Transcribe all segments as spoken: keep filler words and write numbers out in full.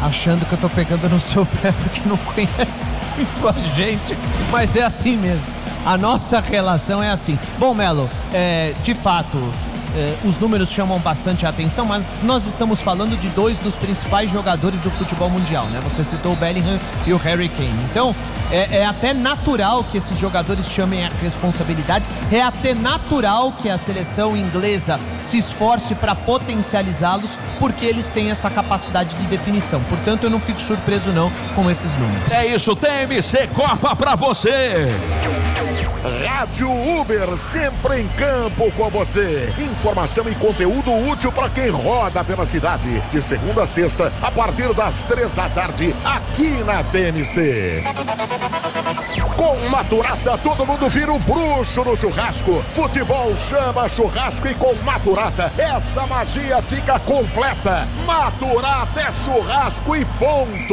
achando que eu tô pegando no seu pé porque não conhece muito a gente, mas é assim mesmo. A nossa relação é assim. Bom, Melo, é, de fato, é, os números chamam bastante a atenção, mas nós estamos falando de dois dos principais jogadores do futebol mundial, né? Você citou o Bellingham e o Harry Kane. Então, é, é até natural que esses jogadores chamem a responsabilidade, é até natural que a seleção inglesa se esforce para potencializá-los, porque eles têm essa capacidade de definição. Portanto, eu não fico surpreso não com esses números. É isso, T M C Copa pra você. Rádio Uber, sempre em campo com você. Informação e conteúdo útil para quem roda pela cidade. De segunda a sexta, a partir das três da tarde, aqui na T M C. Com Maturata, todo mundo vira um bruxo no churrasco. Futebol chama churrasco e com Maturata, essa magia fica completa. Maturata é churrasco e ponto.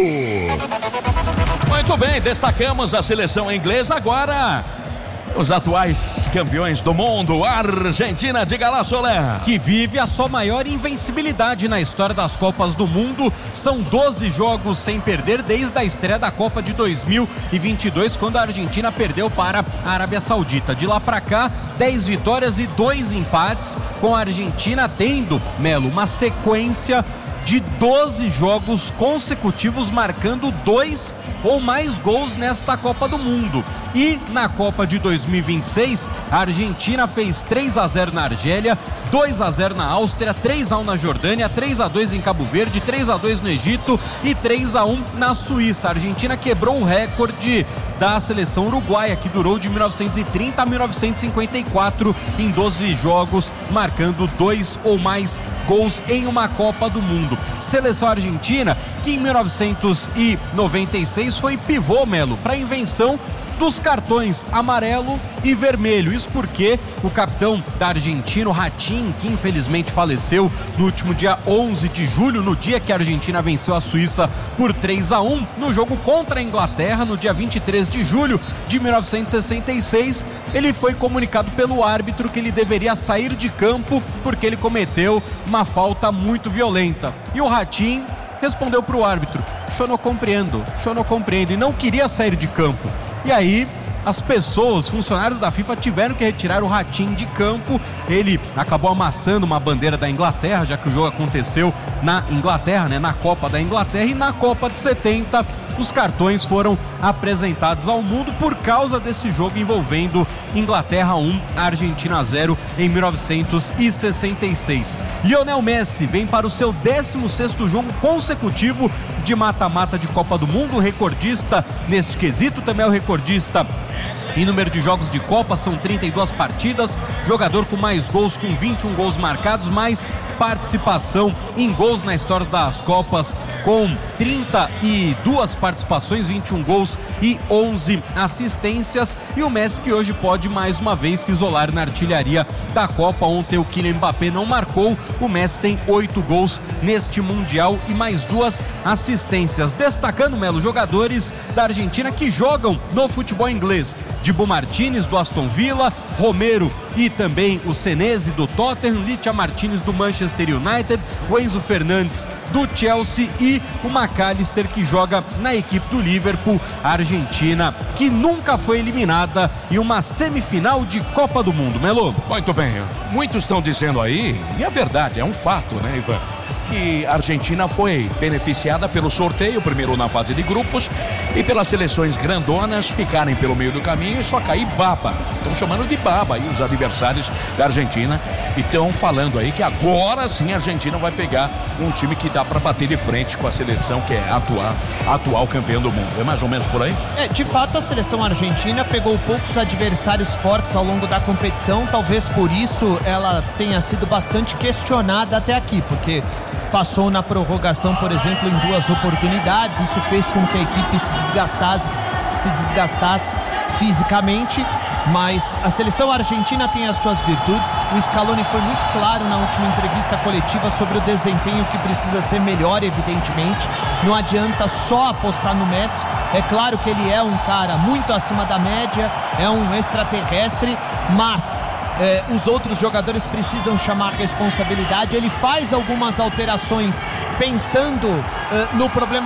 Muito bem, destacamos a seleção inglesa. Agora, os atuais campeões do mundo, a Argentina. Diga lá, Solé. Que vive a sua maior invencibilidade na história das Copas do Mundo. São doze jogos sem perder desde a estreia da Copa de dois mil e vinte e dois, quando a Argentina perdeu para a Arábia Saudita. De lá para cá, dez vitórias e dois empates, com a Argentina tendo, Melo, uma sequência de doze jogos consecutivos marcando dois ou mais gols nesta Copa do Mundo. E na Copa de dois mil e vinte e seis, a Argentina fez três a zero na Argélia, dois a zero na Áustria, três a um na Jordânia, três a dois em Cabo Verde, três a dois no Egito e três a um na Suíça. A Argentina quebrou o recorde da seleção uruguaia, que durou de mil novecentos e trinta a mil novecentos e cinquenta e quatro em doze jogos, marcando dois ou mais gols em uma Copa do Mundo. Seleção argentina que em mil novecentos e noventa e seis foi pivô, Melo, para a invenção dos cartões amarelo e vermelho. Isso porque o capitão da Argentina, o Ratín, que infelizmente faleceu no último dia onze de julho, no dia que a Argentina venceu a Suíça por três a um, no jogo contra a Inglaterra, no dia vinte e três de julho de mil novecentos e sessenta e seis, ele foi comunicado pelo árbitro que ele deveria sair de campo porque ele cometeu uma falta muito violenta. E o Ratín respondeu para o árbitro: "Eu não compreendo, eu não compreendo", e não queria sair de campo. E aí, as pessoas, funcionários da FIFA, tiveram que retirar o Ratín de campo. Ele acabou amassando uma bandeira da Inglaterra, já que o jogo aconteceu na Inglaterra, né, na Copa da Inglaterra. E na Copa de setenta, os cartões foram apresentados ao mundo por causa desse jogo envolvendo Inglaterra um, Argentina zero, em mil novecentos e sessenta e seis. Lionel Messi vem para o seu décimo sexto jogo consecutivo de mata-mata de Copa do Mundo, recordista neste quesito, também é o recordista em número de jogos de Copa, são trinta e duas partidas, jogador com mais gols, com vinte e um gols marcados, mais participação em gols na história das Copas, com trinta e duas participações, vinte e um gols e onze assistências. E o Messi, que hoje pode mais uma vez se isolar na artilharia da Copa. Ontem o Kylian Mbappé não marcou, o Messi tem oito gols neste Mundial e mais duas assistências. Destacando, Melo, jogadores da Argentina que jogam no futebol inglês: Dibu Martínez do Aston Villa, Romero e também o Senesi do Tottenham, Licha Martínez do Manchester United, o Enzo Fernandes do Chelsea e o McAllister, que joga na equipe do Liverpool. A Argentina, que nunca foi eliminada em uma semifinal de Copa do Mundo. Melo? Muito bem, muitos estão dizendo aí, e é verdade, é um fato, né, Ivan, que a Argentina foi beneficiada pelo sorteio, primeiro na fase de grupos, e pelas seleções grandonas ficarem pelo meio do caminho e só cair baba. Estão chamando de baba aí os adversários da Argentina, e estão falando aí que agora sim a Argentina vai pegar um time que dá para bater de frente com a seleção que é atual, atual campeão do mundo. É mais ou menos por aí? É, de fato a seleção argentina pegou poucos adversários fortes ao longo da competição, talvez por isso ela tenha sido bastante questionada até aqui, porque passou na prorrogação, por exemplo, em duas oportunidades. Isso fez com que a equipe se desgastasse, se desgastasse fisicamente, mas a seleção argentina tem as suas virtudes. O Scaloni foi muito claro na última entrevista coletiva sobre o desempenho que precisa ser melhor, evidentemente. Não adianta só apostar no Messi. É claro que ele é um cara muito acima da média, é um extraterrestre, mas É, os outros jogadores precisam chamar a responsabilidade. Ele faz algumas alterações pensando uh, no problema